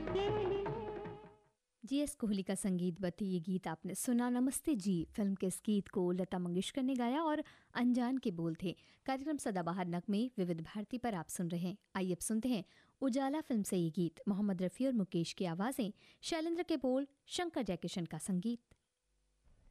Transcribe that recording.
GS. Kohli का संगीतबद्ध ये गीत आपने सुना। नमस्ते जी फिल्म के इस गीत को लता मंगेशकर ने गाया और अनजान के बोल थे। कार्यक्रम सदाबहार नगमे विविध भारती पर आप सुन रहे हैं। आइए अब सुनते हैं उजाला फिल्म से ये गीत। मोहम्मद रफ़ी और मुकेश की आवाज़ें, शैलेंद्र के बोल, शंकर जयकिशन का संगीत।